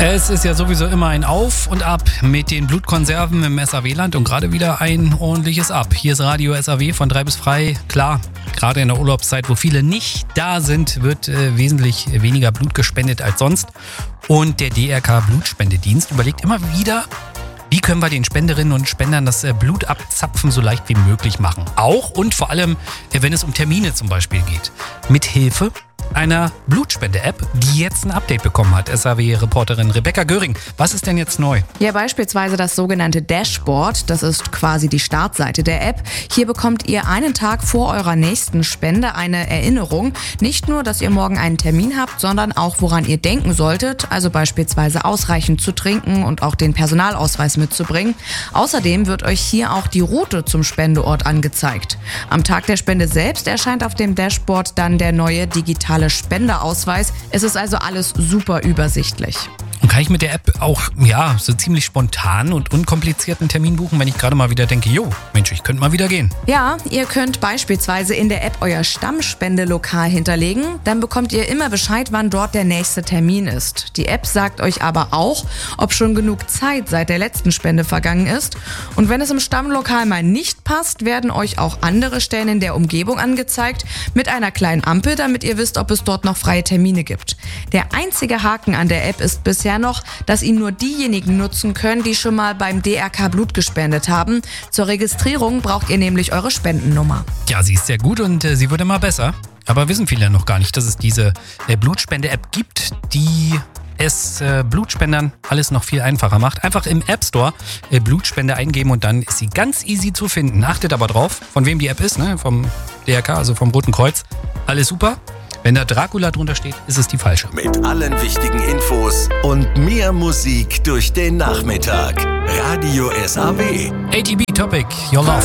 Es ist ja sowieso immer ein Auf und Ab mit den Blutkonserven im SAW-Land und gerade wieder ein ordentliches Ab. Hier ist Radio SAW von 3 bis frei. Klar, gerade in der Urlaubszeit, wo viele nicht da sind, wird wesentlich weniger Blut gespendet als sonst. Und der DRK Blutspendedienst überlegt immer wieder, wie können wir den Spenderinnen und Spendern das Blutabzapfen so leicht wie möglich machen. Auch und vor allem, wenn es um Termine zum Beispiel geht. Mit Hilfe einer Blutspende-App, die jetzt ein Update bekommen hat. SAW-Reporterin Rebecca Göring. Was ist denn jetzt neu? Ja, beispielsweise das sogenannte Dashboard. Das ist quasi die Startseite der App. Hier bekommt ihr einen Tag vor eurer nächsten Spende eine Erinnerung. Nicht nur, dass ihr morgen einen Termin habt, sondern auch, woran ihr denken solltet. Also beispielsweise ausreichend zu trinken und auch den Personalausweis mitzubringen. Außerdem wird euch hier auch die Route zum Spendeort angezeigt. Am Tag der Spende selbst erscheint auf dem Dashboard dann der neue digitale Spendeausweis. Es ist also alles super übersichtlich. Und kann ich mit der App auch so ziemlich spontan und unkompliziert einen Termin buchen, wenn ich gerade mal wieder denke, Mensch, ich könnte mal wieder gehen? Ja, ihr könnt beispielsweise in der App euer Stammspendelokal hinterlegen. Dann bekommt ihr immer Bescheid, wann dort der nächste Termin ist. Die App sagt euch aber auch, ob schon genug Zeit seit der letzten Spende vergangen ist. Und wenn es im Stammlokal mal nicht passt, werden euch auch andere Stellen in der Umgebung angezeigt mit einer kleinen Ampel, damit ihr wisst, ob es dort noch freie Termine gibt. Der einzige Haken an der App ist bisher noch, dass ihn nur diejenigen nutzen können, die schon mal beim DRK Blut gespendet haben. Zur Registrierung braucht ihr nämlich eure Spendennummer. Ja, sie ist sehr gut und sie wird immer besser. Aber wissen viele noch gar nicht, dass es diese Blutspende-App gibt, die es Blutspendern alles noch viel einfacher macht. Einfach im App Store Blutspende eingeben und dann ist sie ganz easy zu finden. Achtet aber drauf, von wem die App ist, ne? Vom DRK, also vom Roten Kreuz. Alles super. Wenn da Dracula drunter steht, ist es die falsche. Mit allen wichtigen Infos und mehr Musik durch den Nachmittag. Radio SAW. ATB Topic, Your Love.